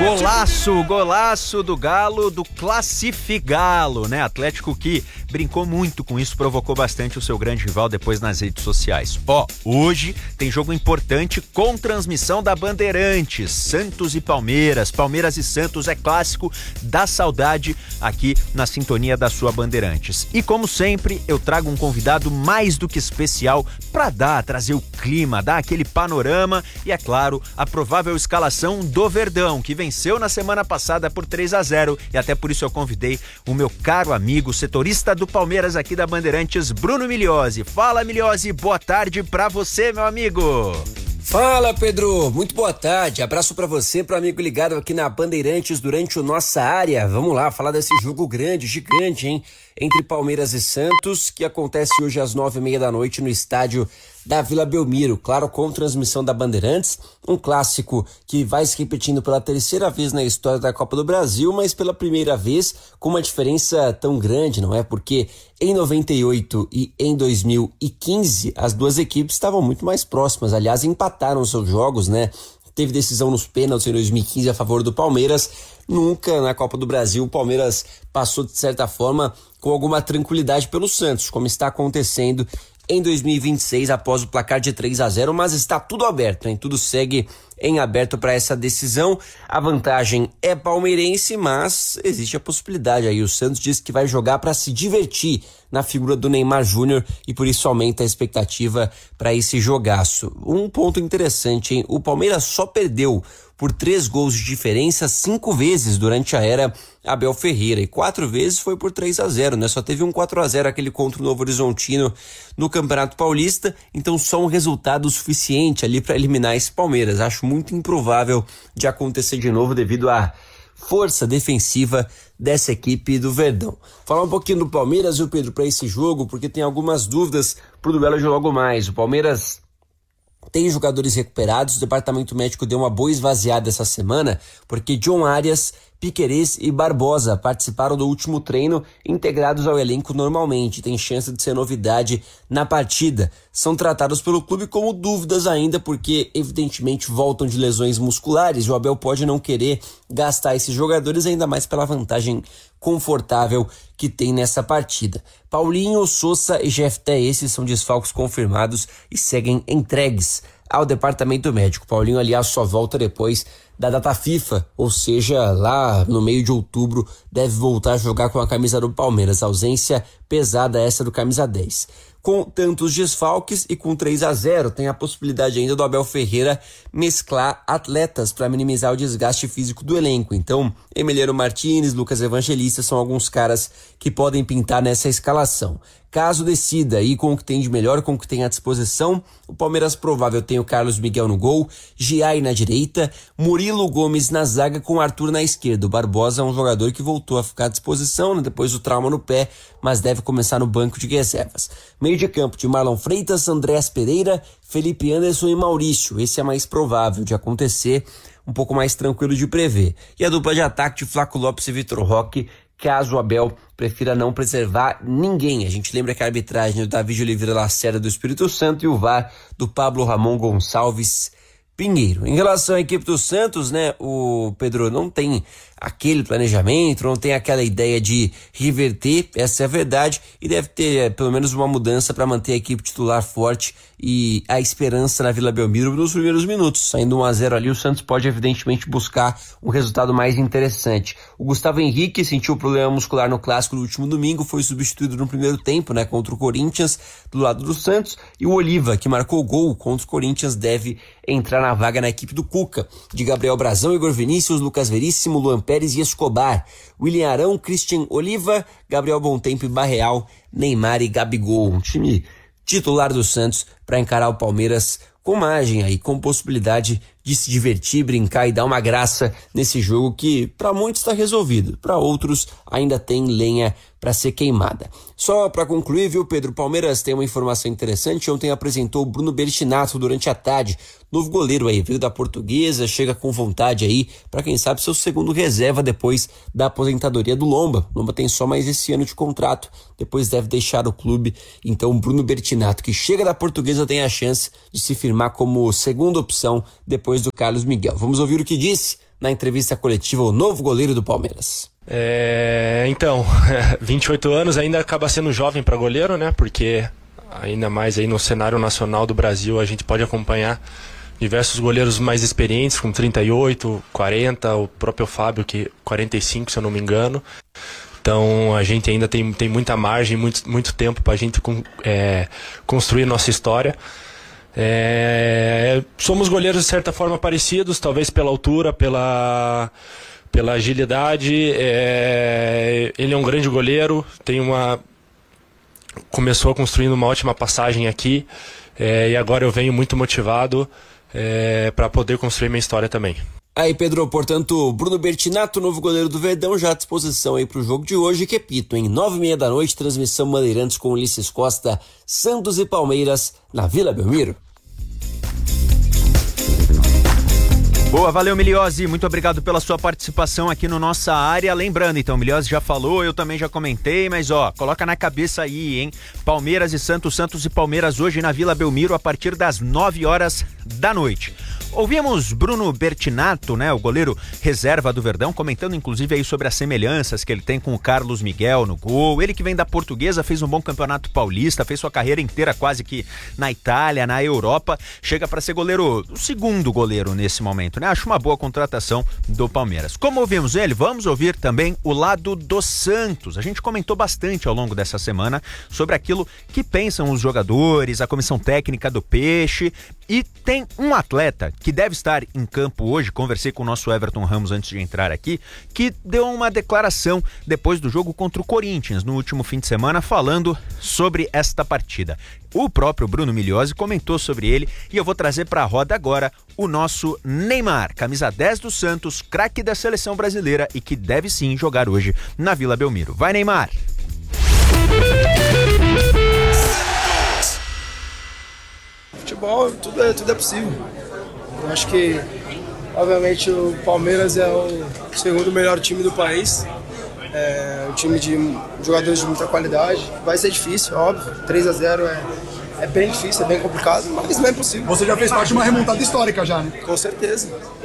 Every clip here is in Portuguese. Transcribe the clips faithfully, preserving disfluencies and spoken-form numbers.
Golaço, golaço do Galo, do Classificalo, né? Atlético que brincou muito com isso, provocou bastante o seu grande rival depois nas redes sociais. Ó, hoje tem jogo importante com transmissão da Bandeirantes, Santos e Palmeiras. Palmeiras e Santos é clássico da saudade aqui na sintonia da sua Bandeirantes. E como sempre, eu trago um convidado mais do que especial para dar, trazer o clima, dar aquele panorama e, é claro, a provável escalação do Verdão, que venceu na semana passada por três a zero, e até por isso eu convidei o meu caro amigo, setorista do Palmeiras aqui da Bandeirantes, Bruno Migliozzi. Fala, Migliozzi, boa tarde pra você, meu amigo. Fala, Pedro, muito boa tarde, abraço pra você, pro amigo ligado aqui na Bandeirantes durante o Nossa Área. Vamos lá, falar desse jogo grande, gigante, hein, entre Palmeiras e Santos, que acontece hoje às nove e meia da noite no estádio da Vila Belmiro, claro, com transmissão da Bandeirantes, um clássico que vai se repetindo pela terceira vez na história da Copa do Brasil, mas pela primeira vez com uma diferença tão grande, não é? Porque em noventa e oito e em dois mil e quinze as duas equipes estavam muito mais próximas, aliás, empataram seus jogos, né? Teve decisão nos pênaltis em dois mil e quinze a favor do Palmeiras. Nunca na Copa do Brasil o Palmeiras passou, de certa forma, com alguma tranquilidade pelo Santos, como está acontecendo em dois mil e vinte e seis, após o placar de três a zero, mas está tudo aberto, hein? Tudo segue em aberto para essa decisão. A vantagem é palmeirense, mas existe a possibilidade aí. O Santos diz que vai jogar para se divertir na figura do Neymar Júnior e por isso aumenta a expectativa para esse jogaço. Um ponto interessante, hein? O Palmeiras só perdeu por três gols de diferença cinco vezes durante a era Abel Ferreira, e quatro vezes foi por três a zero, né? Só teve um quatro a zero, aquele contra o Novo Horizontino no Campeonato Paulista, então só um resultado suficiente ali para eliminar esse Palmeiras. Acho muito improvável de acontecer de novo devido à força defensiva dessa equipe do Verdão. Falar um pouquinho do Palmeiras, viu, Pedro, para esse jogo, porque tem algumas dúvidas pro duelo de logo mais. O Palmeiras tem jogadores recuperados, o departamento médico deu uma boa esvaziada essa semana, porque John Arias, Piquerez e Barbosa participaram do último treino integrados ao elenco normalmente, tem chance de ser novidade na partida. São tratados pelo clube como dúvidas ainda, porque evidentemente voltam de lesões musculares, o Abel pode não querer gastar esses jogadores, ainda mais pela vantagem confortável que tem nessa partida. Paulinho, Sousa e Jefté, esses são desfalques confirmados e seguem entregues ao departamento médico. Paulinho, aliás, só volta depois da data FIFA, ou seja, lá no meio de outubro deve voltar a jogar com a camisa do Palmeiras. Ausência pesada essa do camisa dez. Com tantos desfalques e com três a zero, tem a possibilidade ainda do Abel Ferreira mesclar atletas para minimizar o desgaste físico do elenco. Então, Emiliano Martínez, Lucas Evangelista são alguns caras que podem pintar nessa escalação. Caso decida ir com o que tem de melhor, com o que tem à disposição, o Palmeiras provável tem o Carlos Miguel no gol, Giai na direita, Murilo Gomes na zaga com Arthur na esquerda. O Barbosa é um jogador que voltou a ficar à disposição, né, depois do trauma no pé, mas deve começar no banco de reservas. Meio de campo de Marlon Freitas, Andrés Pereira, Felipe Anderson e Maurício. Esse é mais provável de acontecer, um pouco mais tranquilo de prever. E a dupla de ataque de Flaco Lopes e Vitor Roque, caso o Abel prefira não preservar ninguém. A gente lembra que a arbitragem do David Oliveira Lacerda do Espírito Santo e o V A R do Pablo Ramon Gonçalves Pinheiro. Em relação à equipe do Santos, né, o Pedro não tem aquele planejamento, não tem aquela ideia de reverter, essa é a verdade, e deve ter pelo menos uma mudança para manter a equipe titular forte e a esperança na Vila Belmiro nos primeiros minutos. Saindo um a zero ali, o Santos pode evidentemente buscar um resultado mais interessante. O Gustavo Henrique sentiu problema muscular no clássico no último domingo, foi substituído no primeiro tempo, né, contra o Corinthians, do lado do Santos, e o Oliva, que marcou gol contra o Corinthians, deve entrar na vaga na equipe do Cuca, de Gabriel Brazão, Igor Vinícius, Lucas Veríssimo, Luan Pérez e Escobar, William Arão, Christian Oliva, Gabriel Bontempo e Barreal, Neymar e Gabigol. Um time titular do Santos para encarar o Palmeiras com margem aí, com possibilidade de se divertir, brincar e dar uma graça nesse jogo que para muitos está resolvido, para outros ainda tem lenha para ser queimada. Só para concluir, viu, Pedro, Palmeiras tem uma informação interessante. Ontem apresentou o Bruno Bertinato durante a tarde, novo goleiro aí, veio da Portuguesa, chega com vontade aí para quem sabe ser o segundo reserva depois da aposentadoria do Lomba. O Lomba tem só mais esse ano de contrato, depois deve deixar o clube. Então Bruno Bertinato, que chega da Portuguesa, tem a chance de se firmar como segunda opção depois do Carlos Miguel. Vamos ouvir o que disse na entrevista coletiva o novo goleiro do Palmeiras. É, então, vinte e oito anos ainda acaba sendo jovem para goleiro, né? Porque ainda mais aí no cenário nacional do Brasil a gente pode acompanhar diversos goleiros mais experientes, com trinta e oito, quarenta, o próprio Fábio, que quarenta e cinco, se eu não me engano. Então a gente ainda tem, tem muita margem, muito, muito tempo para a gente é, construir nossa história. É, somos goleiros de certa forma parecidos, talvez pela altura, pela, pela agilidade. É, ele é um grande goleiro, tem uma, começou construindo uma ótima passagem aqui, é, e agora eu venho muito motivado é, para poder construir minha história também. Aí, Pedro, portanto, Bruno Bertinato, novo goleiro do Verdão, já à disposição aí pro jogo de hoje, que repito, em nove e meia da noite, transmissão Bandeirantes com Ulisses Costa, Santos e Palmeiras, na Vila Belmiro. Boa, valeu, Miliose, muito obrigado pela sua participação aqui no Nossa Área. Lembrando, então, Miliose já falou, eu também já comentei, mas ó, coloca na cabeça aí, hein? Palmeiras e Santos, Santos e Palmeiras hoje na Vila Belmiro a partir das nove horas da noite. Ouvimos Bruno Bertinato, né, o goleiro reserva do Verdão, comentando inclusive aí sobre as semelhanças que ele tem com o Carlos Miguel no gol. Ele que vem da Portuguesa, fez um bom campeonato paulista, fez sua carreira inteira quase que na Itália, na Europa, chega para ser goleiro, o segundo goleiro nesse momento, né? Acho uma boa contratação do Palmeiras. Como ouvimos ele, vamos ouvir também o lado do Santos. A gente comentou bastante ao longo dessa semana sobre aquilo que pensam os jogadores, a comissão técnica do Peixe, e tem um atleta que deve estar em campo hoje, conversei com o nosso Everton Ramos antes de entrar aqui, que deu uma declaração depois do jogo contra o Corinthians no último fim de semana, falando sobre esta partida. O próprio Bruno Miliose comentou sobre ele e eu vou trazer para a roda agora o nosso Neymar, camisa dez do Santos, craque da seleção brasileira e que deve sim jogar hoje na Vila Belmiro. Vai, Neymar! Futebol, tudo é, tudo é possível. Eu acho que, obviamente, o Palmeiras é o segundo melhor time do país. É um time de jogadores de muita qualidade. Vai ser difícil, óbvio. três a zero é, é bem difícil, é bem complicado, mas não é impossível. Você já fez parte de uma remontada histórica já, né? Com certeza.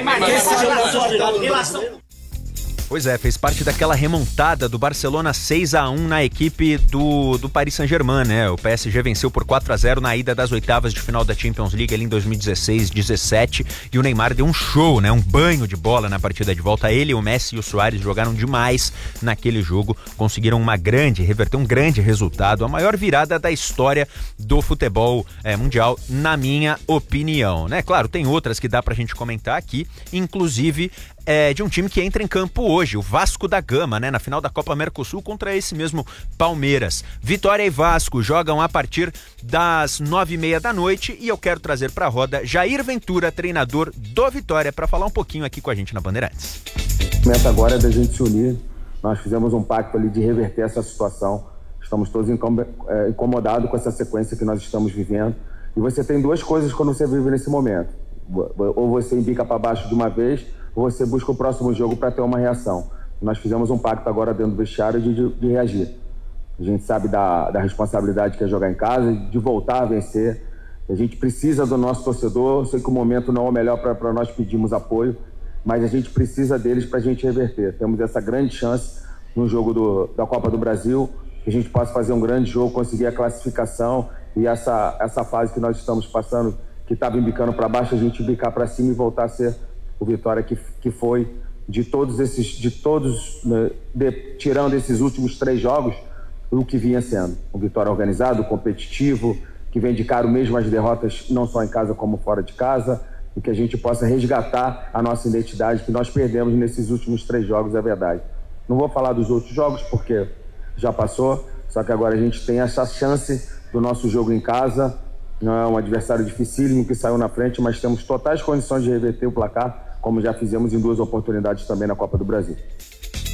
Pois é, fez parte daquela remontada do Barcelona seis a um na equipe do, do Paris Saint-Germain, né? O P S G venceu por quatro a zero na ida das oitavas de final da Champions League ali em dois mil e dezesseis, dezessete, e o Neymar deu um show, né? Um banho de bola na partida de volta. Ele, o Messi e o Suárez jogaram demais naquele jogo, conseguiram uma grande, reverter um grande resultado, a maior virada da história do futebol é, mundial, na minha opinião, né? Claro, tem outras que dá pra gente comentar aqui, inclusive É, de um time que entra em campo hoje, o Vasco da Gama, né, na final da Copa Mercosul contra esse mesmo Palmeiras. Vitória e Vasco jogam a partir das nove e meia da noite e eu quero trazer para a roda Jair Ventura, treinador do Vitória, para falar um pouquinho aqui com a gente na Bandeirantes. A meta agora é da gente se unir, nós fizemos um pacto ali de reverter essa situação, estamos todos incomodados com essa sequência que nós estamos vivendo, e você tem duas coisas quando você vive nesse momento, ou você embica para baixo de uma vez, ou você busca o próximo jogo para ter uma reação. Nós fizemos um pacto agora dentro do vestiário de, de, de reagir. A gente sabe da, da responsabilidade que é jogar em casa, de voltar a vencer. A gente precisa do nosso torcedor. Eu sei que o momento não é o melhor para nós pedirmos apoio, mas a gente precisa deles para a gente reverter. Temos essa grande chance no jogo do, da Copa do Brasil, que a gente possa fazer um grande jogo, conseguir a classificação e essa, essa fase que nós estamos passando, que estava embicando para baixo, a gente embicar para cima e voltar a ser o Vitória que, que foi de todos esses, de todos, né, de, tirando esses últimos três jogos, o que vinha sendo. Um Vitória organizado, competitivo, que vem de caro mesmo as derrotas, não só em casa como fora de casa, e que a gente possa resgatar a nossa identidade que nós perdemos nesses últimos três jogos, é verdade. Não vou falar dos outros jogos, porque já passou, só que agora a gente tem essa chance do nosso jogo em casa. Não é um adversário dificílimo que saiu na frente, mas temos totais condições de reverter o placar, como já fizemos em duas oportunidades também na Copa do Brasil.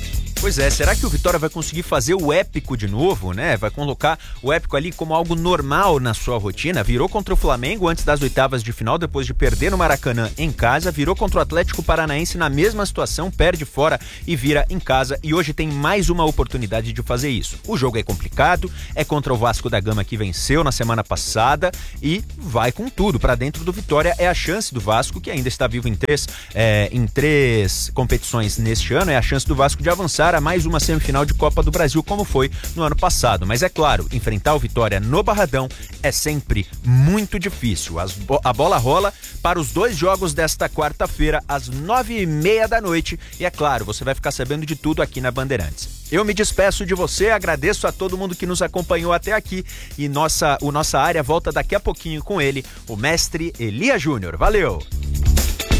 Pois é, será que o Vitória vai conseguir fazer o épico de novo, né? Vai colocar o épico ali como algo normal na sua rotina? Virou contra o Flamengo antes das oitavas de final, depois de perder no Maracanã em casa, virou contra o Atlético Paranaense na mesma situação, perde fora e vira em casa, e hoje tem mais uma oportunidade de fazer isso. O jogo é complicado, é contra o Vasco da Gama, que venceu na semana passada e vai com tudo para dentro do Vitória. É a chance do Vasco, que ainda está vivo em três, é, em três competições neste ano, é a chance do Vasco de avançar a mais uma semifinal de Copa do Brasil, como foi no ano passado. Mas é claro, enfrentar o Vitória no Barradão é sempre muito difícil. As bo- a bola rola para os dois jogos desta quarta-feira, às nove e meia da noite, e é claro, você vai ficar sabendo de tudo aqui na Bandeirantes. Eu me despeço de você, agradeço a todo mundo que nos acompanhou até aqui, e nossa, o Nossa Área volta daqui a pouquinho com ele, o mestre Elia Júnior. Valeu!